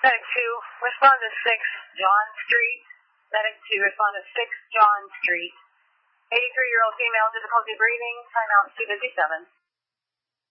Medic 2, respond to 6 John Street. Medic 2, respond to 6 John Street. 83-year-old female, difficulty breathing, timeout 257.